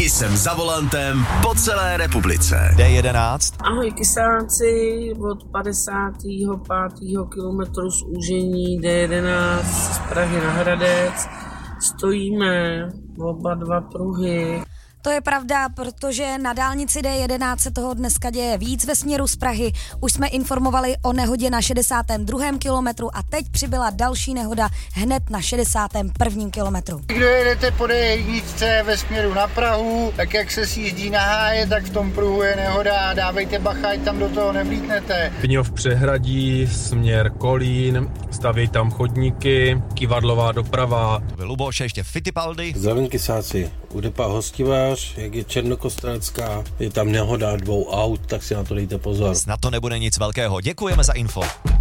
Kysem za volantem po celé republice. D11. Ahoj kysáci, od 55. kilometru z úžení D11 z Prahy na Hradec stojíme oba dva pruhy. To je pravda, protože na dálnici D11 se toho dneska děje víc ve směru z Prahy. Už jsme informovali o nehodě na 62. kilometru a teď přibyla další nehoda hned na 61. kilometru. Kdo jedete po D1 ve směru na Prahu, tak jak se sjíždí na Háje, tak v tom pruhu je nehoda. Dávejte bacha, ať tam do toho nevlítnete. Pňov Přehradí, směr Kolín, staví tam chodníky, kivadlová doprava. Luboš, ještě Fittipaldi. Zdravím kysáci, u depa Hostivář, jak je Černokostelecká, je tam nehoda 2 aut, tak si na to dejte pozor. Snad to nebude nic velkého. Děkujeme za info.